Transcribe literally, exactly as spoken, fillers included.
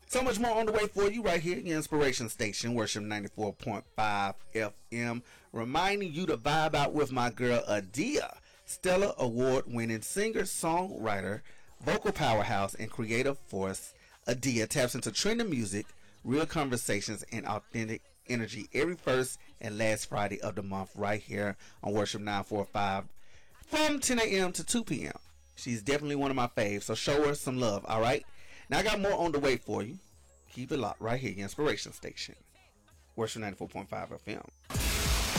So much more on the way for you right here, your inspiration station, Worship ninety-four point five F M, reminding you to vibe out with my girl Adia, Stellar Award-winning singer, songwriter, vocal powerhouse, and creative force. Adia taps into trending music, real conversations, and authentic energy every first and last Friday of the month right here on Worship nine forty-five from ten a.m. to two p.m. She's definitely one of my faves, so show her some love, alright? Now I got more on the way for you. Keep it locked right here, your inspiration station. Worship ninety-four point five F M.